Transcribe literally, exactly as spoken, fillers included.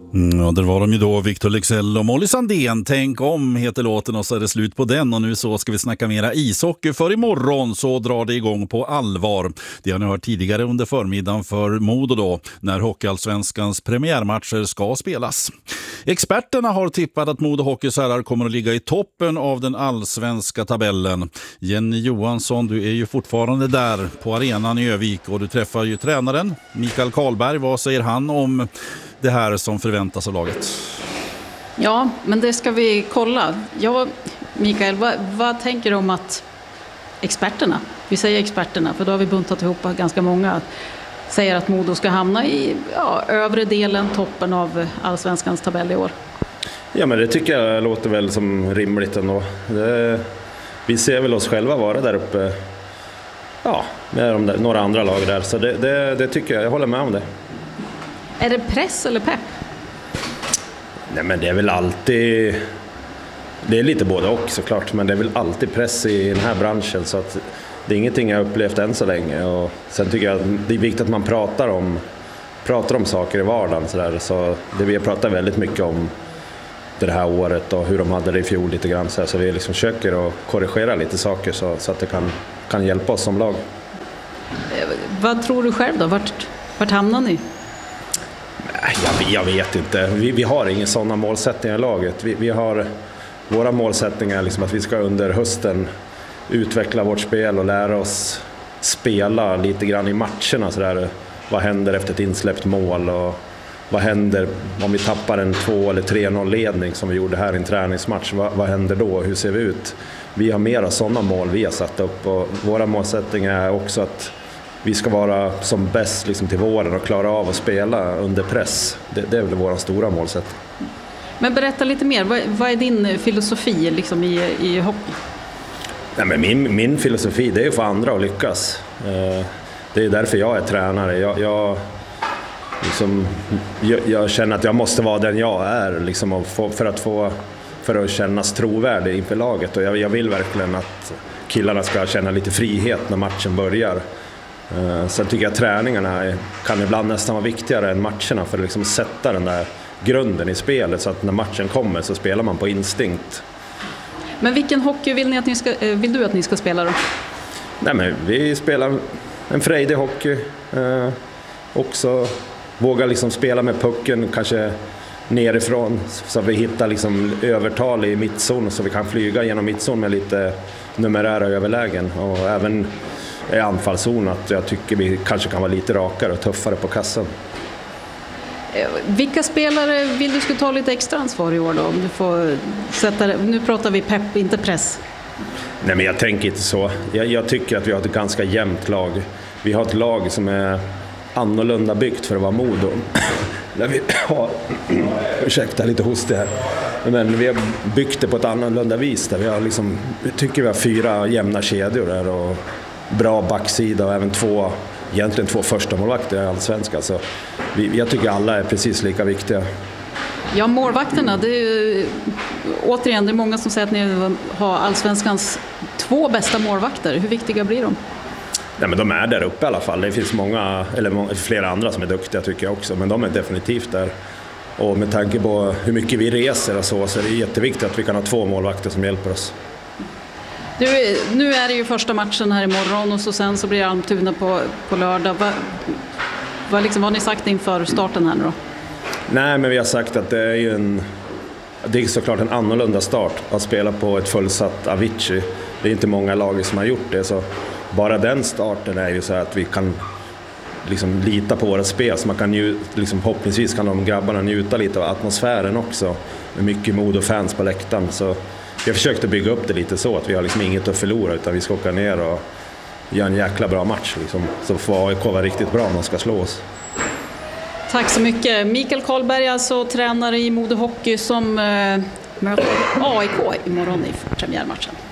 Mm, ja, där var de ju då, Victor Leksell och Molly Sandén. Tänk om heter låten och så är det slut på den. Och nu så ska vi snacka mera ishockey, för imorgon så drar det igång på allvar. Det har ni hört tidigare under förmiddagen för Modo då, när Hockeyallsvenskans premiärmatcher ska spelas. Experterna har tippat att Modo Hockeys herrar kommer att ligga i toppen av den allsvenska tabellen. Jenny Johansson, du är ju fortfarande där på arenan i Övik och du träffar ju tränaren Mikael Karlberg. Vad säger han om det här som förväntas av laget? Ja, men det ska vi kolla. Ja, Mikael, vad, vad tänker du om att experterna, vi säger experterna för då har vi buntat ihop ganska många, säger att Modo ska hamna i ja, övre delen, toppen av allsvenskans tabell i år? Ja, men det tycker jag låter väl som rimligt ändå. Det, vi ser väl oss själva vara där uppe, ja, med de där, några andra lag där, så det, det, det tycker jag, jag håller med om det. Är det press eller pepp? Nej, men det är väl alltid, det är lite både och såklart, men det är väl alltid press i den här branschen, så att det är ingenting jag upplevt än så länge. Och sen tycker jag att det är viktigt att man pratar om, pratar om saker i vardagen så där, så det vi har pratat väldigt mycket om det här året och hur de hade det i fjol lite grann, så, här, så vi liksom försöker att korrigera lite saker så, så att det kan, kan hjälpa oss som lag. Vad tror du själv då? Vart, vart hamnar ni? Jag, jag vet inte. Vi, vi har ingen sådana målsättningar i laget. Vi, vi har, våra målsättningar är liksom att vi ska under hösten utveckla vårt spel och lära oss spela lite grann i matcherna. Så där. Vad händer efter ett insläppt mål och vad händer om vi tappar en två eller tre noll-ledning som vi gjorde här i en träningsmatch. Vad, vad händer då? Hur ser vi ut? Vi har mera sådana mål vi har satt upp, och våra målsättningar är också att vi ska vara som bäst liksom till våren och klara av att spela under press. Det, det är väl vår stora målsättning. Men berätta lite mer. Vad, vad är din filosofi liksom i, i hockey? Nej, men min, min filosofi det är att få andra att lyckas. Det är därför jag är tränare. Jag, jag, liksom, jag, jag känner att jag måste vara den jag är liksom, och få, för, att få, för att kännas trovärdig inför laget. Och jag, jag vill verkligen att killarna ska känna lite frihet när matchen börjar. Uh, sen tycker jag att träningarna kan ibland nästan vara viktigare än matcherna för att liksom sätta den där grunden i spelet, så att när matchen kommer så spelar man på instinkt. Men vilken hockey vill, ni att ni ska, vill du att ni ska spela då? Nej, men vi spelar en frejdig hockey. Uh, också våga liksom spela med pucken kanske nerifrån, så att vi hittar liksom övertal i mittzon, så vi kan flyga genom mittzon med lite numerära överlägen. Och även i anfallszon att jag tycker vi kanske kan vara lite rakare och tuffare på kassan. Vilka spelare vill du ska ta lite extra ansvar i år då? Om du får sätta det, nu pratar vi pepp, inte press. Nej, men jag tänker inte så. Jag, jag tycker att vi har ett ganska jämnt lag. Vi har ett lag som är annorlunda byggt för att vara Modo. Där vi har, ursäkta lite hostig här. Men vi har byggt det på ett annorlunda vis. Där vi har liksom, jag tycker vi har fyra jämna kedjor där och bra backsida och även två, egentligen två första målvakter i allsvenskan. Så vi, jag tycker alla är precis lika viktiga. Ja, målvakterna, det är ju, återigen, det är många som säger att ni har allsvenskans två bästa målvakter. Hur viktiga blir de? Nej, men de är där uppe i alla fall. Det finns många, eller flera andra som är duktiga tycker jag också, men de är definitivt där. Och med tanke på hur mycket vi reser och så, så är det jätteviktigt att vi kan ha två målvakter som hjälper oss. Du, nu är det ju första matchen här imorgon och så sen så blir det Almtuna på, på lördag. Vad va liksom, har ni sagt inför starten här nu då? Nej, men vi har sagt att det är ju en, det är såklart en annorlunda start att spela på ett fullsatt Avicii. Det är inte många lag som har gjort det, så bara den starten är ju så att vi kan liksom lita på våra spel, så man kan ju liksom, hoppningsvis kan de grabbarna njuta lite av atmosfären också med mycket mod och fans på läktaren. Så vi har försökt att bygga upp det lite så att vi har liksom inget att förlora, utan vi ska åka ner och göra en jäkla bra match liksom. Så får A I K vara riktigt bra om man ska slå oss. Tack så mycket. Mikael Karlberg, alltså tränare i Modo Hockey, som eh, möter A I K imorgon i premiärmatchen.